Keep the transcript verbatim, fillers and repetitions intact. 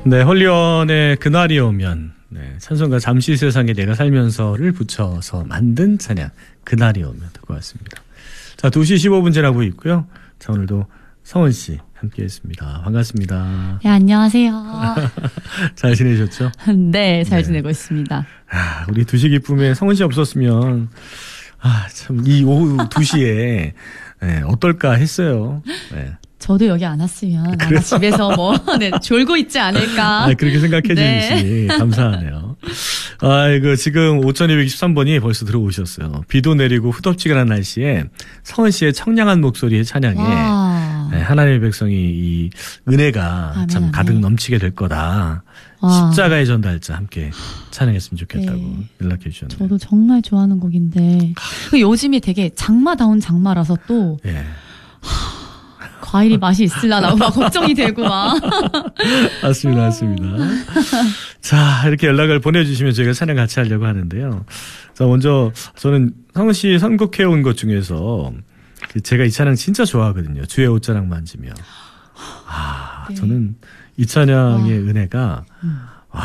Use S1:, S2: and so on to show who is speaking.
S1: 네, 홀리원의 그날이 오면, 네, 찬송가 잠시 세상에 내가 살면서를 붙여서 만든 찬양 그날이 오면 듣고 왔습니다. 자, 두 시 십오 분 지나고 있고요. 자, 오늘도 성은 씨 함께했습니다. 반갑습니다.
S2: 네, 안녕하세요.
S1: 잘 지내셨죠?
S2: 네, 잘
S1: 네.
S2: 지내고 있습니다.
S1: 아, 우리 두 시 기쁨에 성은 씨 없었으면 아, 참 이 오후 두 시에 네, 어떨까 했어요. 네.
S2: 저도 여기 안 왔으면 아마 집에서 뭐 네, 졸고 있지 않을까.
S1: 아, 그렇게 생각해 주시니 네. 감사하네요. 아이고, 지금 오천이백이십삼 번이 벌써 들어오셨어요. 비도 내리고 후덥지근한 날씨에 성은 씨의 청량한 목소리의 찬양에 네, 하나님의 백성이 이 은혜가
S2: 아멘,
S1: 참
S2: 아멘.
S1: 가득 넘치게 될 거다.
S2: 와.
S1: 십자가의 전달자 함께 찬양했으면 좋겠다고
S2: 네.
S1: 연락해 주셨네요.
S2: 저도 정말 좋아하는 곡인데 그 요즘이 되게 장마다운 장마라서 또
S1: 예.
S2: 과일이 맛이 있을라나 막 걱정이 되고 막.
S1: 맞습니다, 맞습니다. 자, 이렇게 연락을 보내주시면 저희가 찬양 같이 하려고 하는데요. 자, 먼저 저는 성은 씨 선곡해 온 것 중에서 제가 이 찬양 진짜 좋아하거든요. 주의 옷자락 만지며. 아,
S2: 네.
S1: 저는 이 찬양의
S2: 와.
S1: 은혜가
S2: 음.